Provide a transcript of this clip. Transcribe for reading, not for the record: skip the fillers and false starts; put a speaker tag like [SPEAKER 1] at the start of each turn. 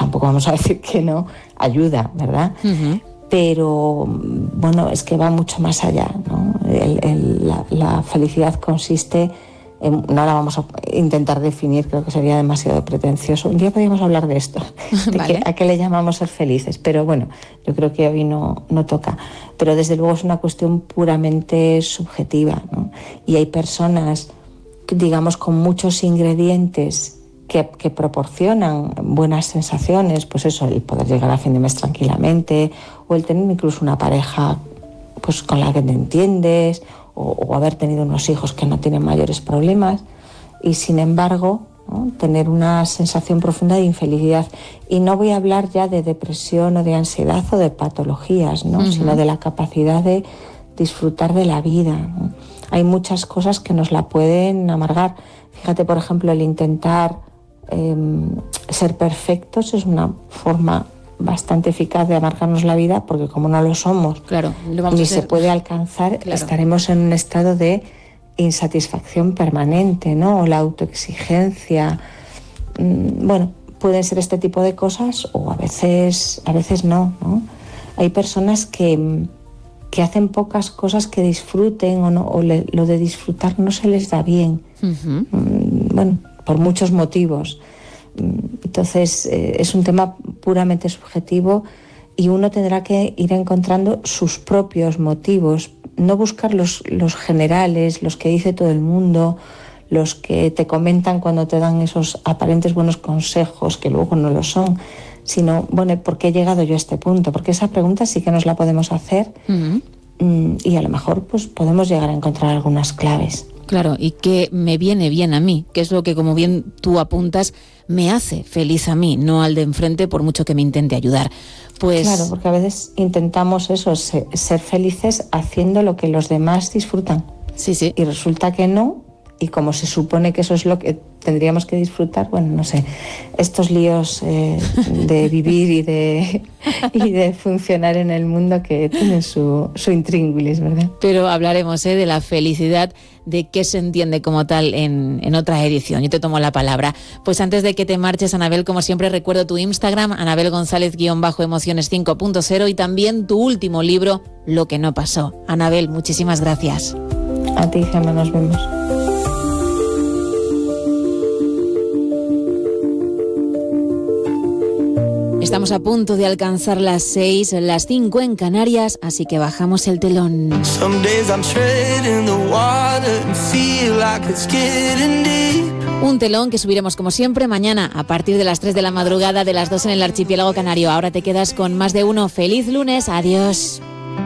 [SPEAKER 1] tampoco vamos a decir que no, ayuda, ¿verdad? Uh-huh. Pero bueno, es que va mucho más allá, ¿no? La felicidad consiste en, no la vamos a intentar definir, creo que sería demasiado pretencioso. Un día podríamos hablar de esto, de ¿vale? A qué le llamamos ser felices, pero bueno, yo creo que hoy no toca. Pero desde luego es una cuestión puramente subjetiva, ¿no? Y hay personas, digamos, con muchos ingredientes que proporcionan buenas sensaciones, pues eso, el poder llegar a fin de mes tranquilamente, o el tener incluso una pareja pues con la que te entiendes, o haber tenido unos hijos que no tienen mayores problemas, y sin embargo, ¿no?, tener una sensación profunda de infelicidad. Y no voy a hablar ya de depresión o de ansiedad o de patologías, ¿no? Uh-huh. Sino de la capacidad de disfrutar de la vida, ¿no? Hay muchas cosas que nos la pueden amargar. Fíjate, por ejemplo, el intentar ser perfectos es una forma bastante eficaz de amargarnos la vida, porque como no lo somos,
[SPEAKER 2] claro,
[SPEAKER 1] ni se puede alcanzar, claro, estaremos en un estado de insatisfacción permanente, ¿no? O la autoexigencia. Bueno, pueden ser este tipo de cosas, o a veces no, ¿no? Hay personas que hacen pocas cosas que disfruten, o no, o lo de disfrutar no se les da bien. Uh-huh. Bueno, por muchos motivos. Entonces es un tema puramente subjetivo, y uno tendrá que ir encontrando sus propios motivos, no buscar los generales, los que dice todo el mundo, los que te comentan cuando te dan esos aparentes buenos consejos que luego no lo son, sino, bueno, ¿por qué he llegado yo a este punto? Porque esa pregunta sí que nos la podemos hacer. Uh-huh. Y a lo mejor pues podemos llegar a encontrar algunas claves.
[SPEAKER 2] Claro, y qué me viene bien a mí, que es lo que, como bien tú apuntas, me hace feliz a mí, no al de enfrente, por mucho que me intente ayudar. Pues
[SPEAKER 1] claro, porque a veces intentamos eso, ser felices haciendo lo que los demás disfrutan.
[SPEAKER 2] Sí, sí.
[SPEAKER 1] Y resulta que no, y como se supone que eso es lo que tendríamos que disfrutar, bueno, no sé, estos líos de vivir y de funcionar en el mundo que tienen su intríngulis, ¿verdad?
[SPEAKER 2] Pero hablaremos de la felicidad, de qué se entiende como tal en otra edición. Yo te tomo la palabra. Pues antes de que te marches, Anabel, como siempre recuerdo tu Instagram, Anabel González_emociones 5.0, y también tu último libro, Lo que no pasó. Anabel, muchísimas gracias.
[SPEAKER 1] A ti, Gemma, nos vemos.
[SPEAKER 2] Estamos a punto de alcanzar las 6, las 5 en Canarias, así que bajamos el telón. Un telón que subiremos como siempre mañana a partir de las 3 de la madrugada, de las 2 en el archipiélago canario. Ahora te quedas con Más de Uno. ¡Feliz lunes! ¡Adiós!